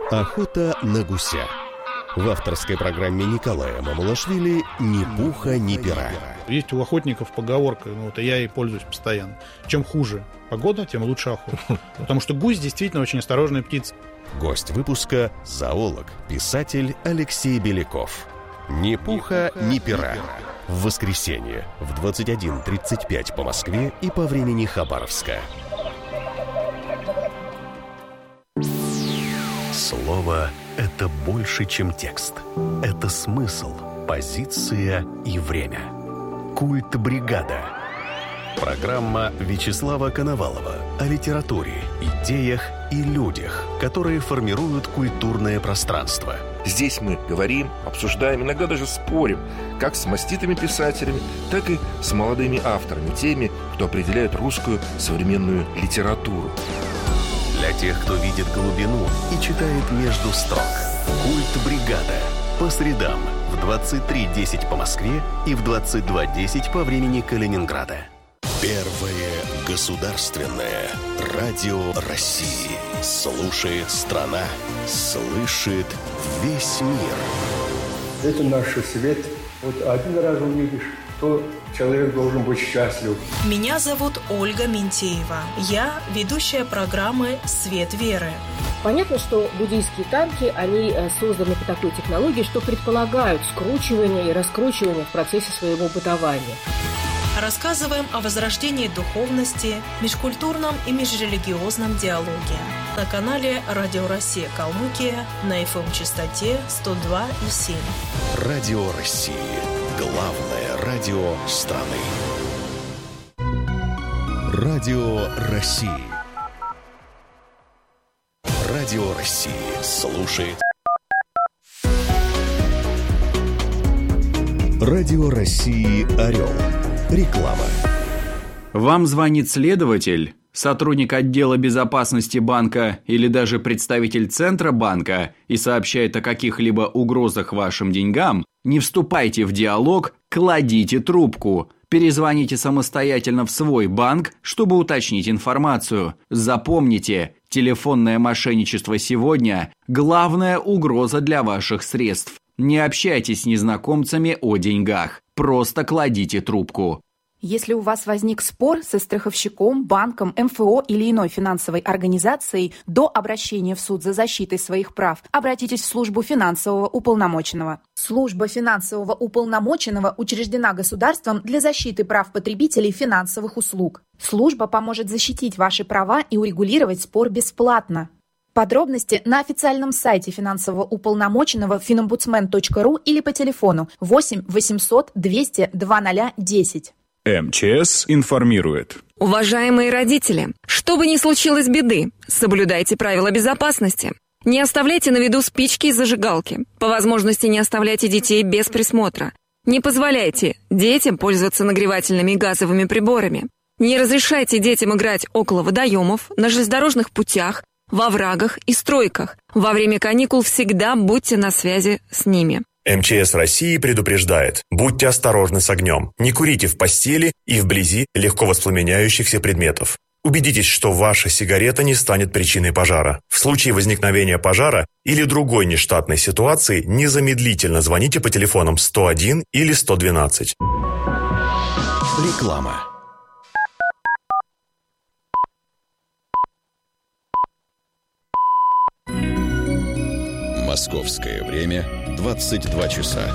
Охота на гуся. В авторской программе Николая Мамулашвили «Ни пуха, ни пера». Есть у охотников поговорка, и я ей пользуюсь постоянно. Чем хуже погода, тем лучше охота. Потому что гусь действительно очень осторожная птица. Гость выпуска – зоолог, писатель Алексей Беляков. «Ни пуха, ни пера». В воскресенье в 21:35 по Москве и по времени Хабаровска. Слово – это больше, чем текст. Это смысл, позиция и время. Культ бригада. Программа Вячеслава Коновалова о литературе, идеях и людях, которые формируют культурное пространство. Здесь мы говорим, обсуждаем, иногда даже спорим, как с маститыми писателями, так и с молодыми авторами, теми, кто определяет русскую современную литературу. Для тех, кто видит глубину и читает между строк. Культ бригада. По средам в 23:10 по Москве и в 22:10 по времени Калининграда. Первое государственное радио России. Слушает страна, слышит весь мир. Это наш свет. Вот один раз увидишь, то человек должен быть счастлив. Меня зовут Ольга Ментеева. Я ведущая программы «Свет веры». Понятно, что буддийские танки, они созданы по такой технологии, что предполагают скручивание и раскручивание в процессе своего бытования. Рассказываем о возрождении духовности, межкультурном и межрелигиозном диалоге. На канале «Радио Россия Калмыкия» на FM-частоте 102,7. Радио России. Главное радио страны. Радио России. Радио России слушает. Радио России «Орел». Реклама. Вам звонит следователь, сотрудник отдела безопасности банка или даже представитель центра банка и сообщает о каких-либо угрозах вашим деньгам, не вступайте в диалог, кладите трубку. Перезвоните самостоятельно в свой банк, чтобы уточнить информацию. Запомните, телефонное мошенничество сегодня – главная угроза для ваших средств. Не общайтесь с незнакомцами о деньгах. Просто кладите трубку. Если у вас возник спор со страховщиком, банком, МФО или иной финансовой организацией, до обращения в суд за защитой своих прав обратитесь в службу финансового уполномоченного. Служба финансового уполномоченного учреждена государством для защиты прав потребителей финансовых услуг. Служба поможет защитить ваши права и урегулировать спор бесплатно. Подробности на официальном сайте финансового уполномоченного finombudsman.ru или по телефону 8 800 200 2010. МЧС информирует. Уважаемые родители, что бы ни случилось беды, соблюдайте правила безопасности. Не оставляйте на виду спички и зажигалки. По возможности не оставляйте детей без присмотра. Не позволяйте детям пользоваться нагревательными газовыми приборами. Не разрешайте детям играть около водоемов, на железнодорожных путях, во оврагах и стройках. Во время каникул всегда будьте на связи с ними. МЧС России предупреждает: будьте осторожны с огнем, не курите в постели и вблизи легко воспламеняющихся предметов. Убедитесь, что ваша сигарета не станет причиной пожара. В случае возникновения пожара или другой нештатной ситуации незамедлительно звоните по телефонам 101 или 112. Реклама. Московское время 22 часа.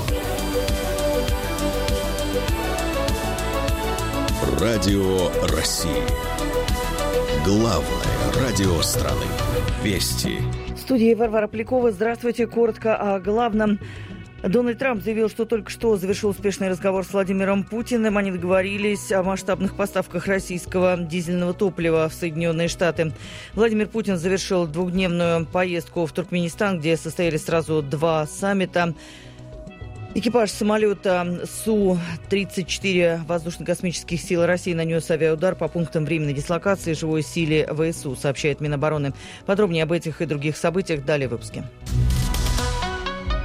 Радио России. Главное радио страны. Вести. В студии Варвара Полякова. Здравствуйте. Коротко о главном. Дональд Трамп заявил, что только что завершил успешный разговор с Владимиром Путиным. Они договорились о масштабных поставках российского дизельного топлива в Соединенные Штаты. Владимир Путин завершил двухдневную поездку в Туркменистан, где состоялись сразу два саммита. Экипаж самолета Су-34 Воздушно-космических сил России нанес авиаудар по пунктам временной дислокации живой силе ВСУ, сообщает Минобороны. Подробнее об этих и других событиях далее в выпуске.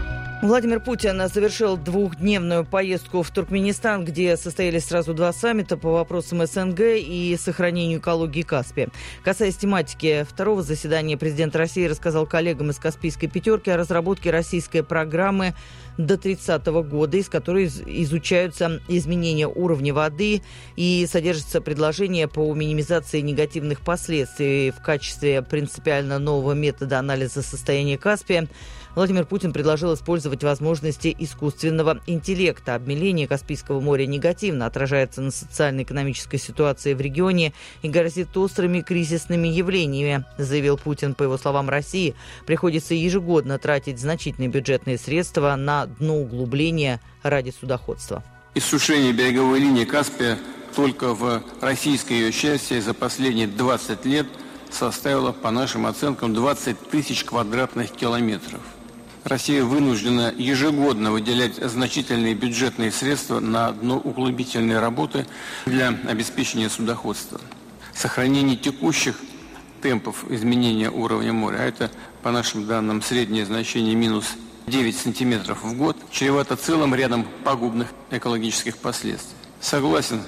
Владимир Путин завершил двухдневную поездку в Туркменистан, где состоялись сразу 2 саммита по вопросам СНГ и сохранению экологии Каспия. Касаясь тематики второго заседания, президент России рассказал коллегам из Каспийской пятерки о разработке российской программы до 30 года, из которой изучаются изменения уровня воды и содержится предложение по минимизации негативных последствий. В качестве принципиально нового метода анализа состояния Каспия Владимир Путин предложил использовать возможности искусственного интеллекта. Обмеление Каспийского моря негативно отражается на социально-экономической ситуации в регионе и грозит острыми кризисными явлениями, заявил Путин. По его словам, России приходится ежегодно тратить значительные бюджетные средства на дноуглубление ради судоходства. Иссушение береговой линии Каспия только в российской ее части за последние 20 лет составило, по нашим оценкам, 20 тысяч квадратных километров. Россия вынуждена ежегодно выделять значительные бюджетные средства на дноуглубительные работы для обеспечения судоходства. Сохранение текущих темпов изменения уровня моря, а это, по нашим данным, среднее значение минус 9 сантиметров в год, чревато целым рядом пагубных экологических последствий. Согласен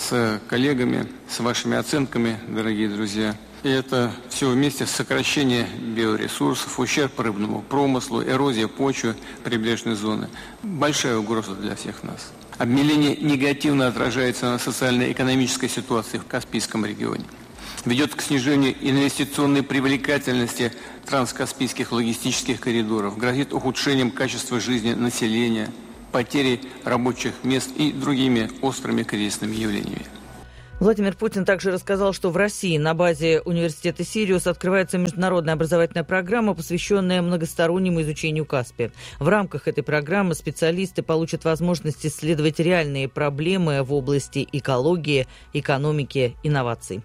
с коллегами, с вашими оценками, дорогие друзья. И это все вместе сокращение биоресурсов, ущерб рыбному промыслу, эрозия почвы прибрежной зоны. Большая угроза для всех нас. Обмеление негативно отражается на социально-экономической ситуации в Каспийском регионе. Ведет к снижению инвестиционной привлекательности транскаспийских логистических коридоров, грозит ухудшением качества жизни населения, потерей рабочих мест и другими острыми кризисными явлениями. Владимир Путин также рассказал, что в России на базе университета «Сириус» открывается международная образовательная программа, посвященная многостороннему изучению Каспия. В рамках этой программы специалисты получат возможность исследовать реальные проблемы в области экологии, экономики, инноваций.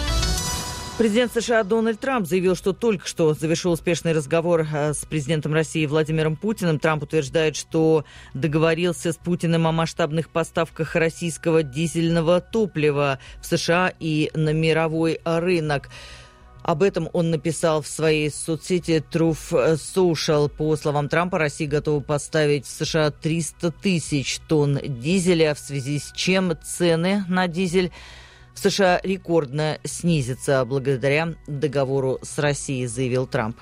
Президент США Дональд Трамп заявил, что только что завершил успешный разговор с президентом России Владимиром Путиным. Трамп утверждает, что договорился с Путиным о масштабных поставках российского дизельного топлива в США и на мировой рынок. Об этом он написал в своей соцсети Truth Social. По словам Трампа, Россия готова поставить в США 300 тысяч тонн дизеля, в связи с чем цены на дизель в США рекордно снизится благодаря договору с Россией, заявил Трамп.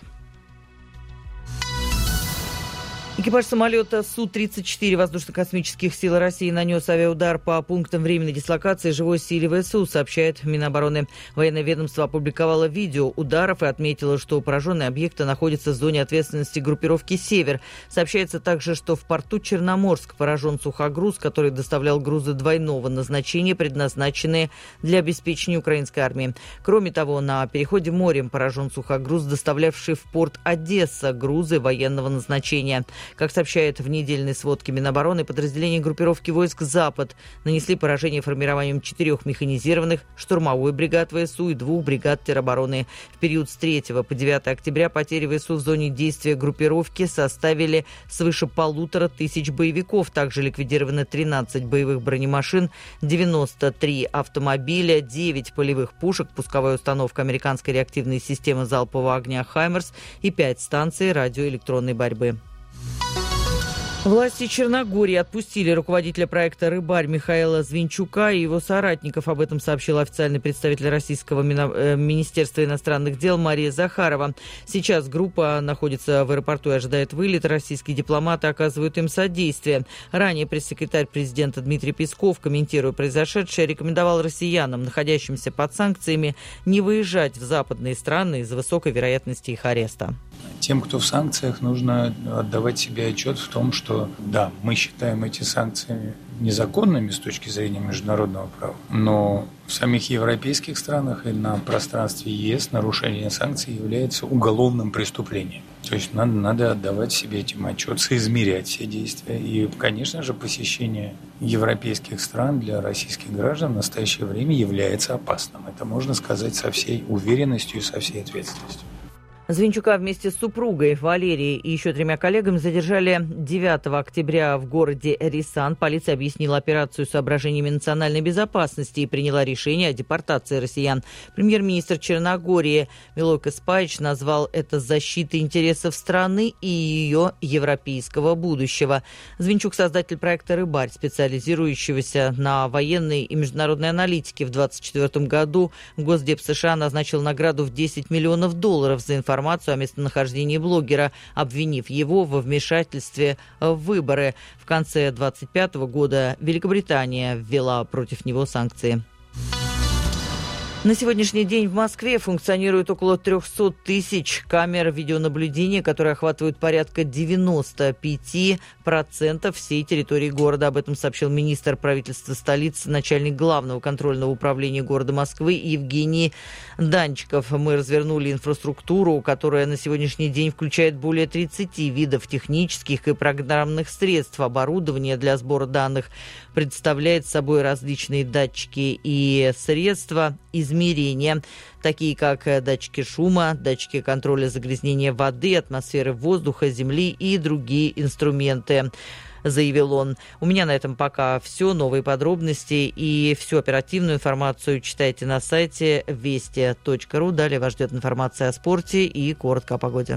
Экипаж самолета Су-34 Воздушно-космических сил России нанес авиаудар по пунктам временной дислокации живой силы ВСУ, сообщает Минобороны. Военное ведомство опубликовало видео ударов и отметило, что пораженные объекты находятся в зоне ответственности группировки «Север». Сообщается также, что в порту Черноморск поражен сухогруз, который доставлял грузы двойного назначения, предназначенные для обеспечения украинской армии. Кроме того, на переходе морем поражен сухогруз, доставлявший в порт Одесса грузы военного назначения. Как сообщает в недельной сводке Минобороны, подразделения группировки войск «Запад» нанесли поражение формированием 4 механизированных, штурмовой бригад ВСУ и 2 бригад теробороны. В период с 3 по 9 октября потери ВСУ в зоне действия группировки составили свыше 1500 боевиков. Также ликвидированы 13 боевых бронемашин, 93 автомобиля, 9 полевых пушек, пусковая установка американской реактивной системы залпового огня «Хаймерс» и 5 станций радиоэлектронной борьбы. Власти Черногории отпустили руководителя проекта «Рыбарь» Михаила Звинчука и его соратников. Об этом сообщил официальный представитель Российского Министерства иностранных дел Мария Захарова. Сейчас группа находится в аэропорту и ожидает вылета. Российские дипломаты оказывают им содействие. Ранее пресс-секретарь президента Дмитрий Песков, комментируя произошедшее, рекомендовал россиянам, находящимся под санкциями, не выезжать в западные страны из-за высокой вероятности их ареста. Тем, кто в санкциях, нужно отдавать себе отчет в том, что да, мы считаем эти санкции незаконными с точки зрения международного права, но в самих европейских странах и на пространстве ЕС нарушение санкций является уголовным преступлением. То есть надо отдавать себе этим отчет, соизмерять все действия. И, конечно же, посещение европейских стран для российских граждан в настоящее время является опасным. Это можно сказать со всей уверенностью и со всей ответственностью. Звинчука вместе с супругой Валерией и еще 3 коллегами задержали 9 октября в городе Рисан. Полиция объяснила операцию соображениями национальной безопасности и приняла решение о депортации россиян. Премьер-министр Черногории Милојко Спаич назвал это защитой интересов страны и ее европейского будущего. Звинчук – создатель проекта «Рыбарь», специализирующегося на военной и международной аналитике. В 2024 году Госдеп США назначил награду в $10 миллионов за информацию о местонахождении блогера, обвинив его во вмешательстве в выборы. В конце 2025 года Великобритания ввела против него санкции. На сегодняшний день в Москве функционирует около 300 тысяч камер видеонаблюдения, которые охватывают порядка 95% всей территории города. Об этом сообщил министр правительства столицы, начальник Главного контрольного управления города Москвы Евгений Данчиков. Мы развернули инфраструктуру, которая на сегодняшний день включает более 30 видов технических и программных средств. Оборудование для сбора данных представляет собой различные датчики и средства измерения, такие как датчики шума, датчики контроля загрязнения воды, атмосферы воздуха, земли и другие инструменты, заявил он. У меня на этом пока все. Новые подробности и всю оперативную информацию читайте на сайте вести.ру. Далее вас ждет информация о спорте и коротко о погоде.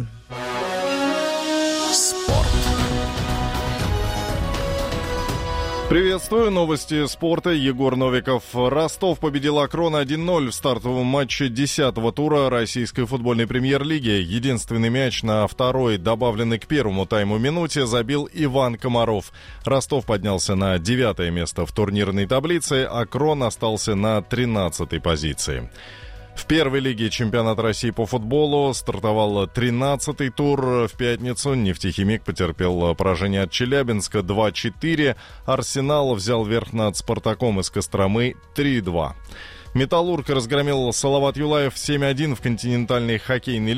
Спорт. Приветствую, новости спорта. Егор Новиков. Ростов победил Акрон 1-0 в стартовом матче 10-го тура российской футбольной премьер-лиги. Единственный мяч на второй, добавленный к первому тайму минуте, забил Иван Комаров. Ростов поднялся на 9-е место в турнирной таблице, Акрон остался на 13-й позиции. В первой лиге чемпионата России по футболу стартовал 13-й тур. В пятницу «Нефтехимик» потерпел поражение от Челябинска 2-4. «Арсенал» взял верх над «Спартаком» из Костромы 3-2. «Металлург» разгромил «Салават Юлаев» 7-1 в континентальной хоккейной лиге.